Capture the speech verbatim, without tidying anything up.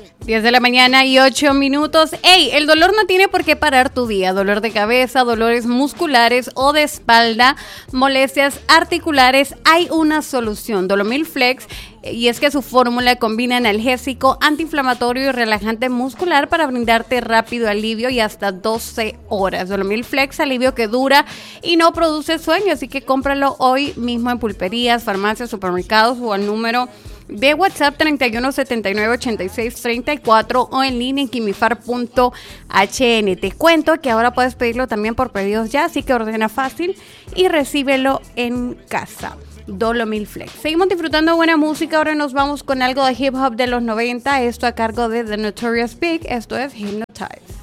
diez de la mañana y ocho minutos. ¡Ey! El dolor no tiene por qué parar tu día. Dolor de cabeza, dolores musculares o de espalda, molestias articulares. Hay una solución. Dolomil Flex. Y es que su fórmula combina analgésico, antiinflamatorio y relajante muscular para brindarte rápido alivio y hasta doce horas. Dolomil Flex, alivio que dura y no produce sueño. Así que cómpralo hoy mismo en pulperías, farmacias, supermercados o al número de WhatsApp treinta y uno setenta y nueve ochenta y seis treinta y cuatro o en línea en quimifar punto h n. Te cuento que ahora puedes pedirlo también por pedidos ya, así que ordena fácil y recíbelo en casa. Dolomil Flex. Seguimos disfrutando de buena música. Ahora nos vamos con algo de hip hop de los noventa. Esto a cargo de The Notorious Big. Esto es Hypnotize.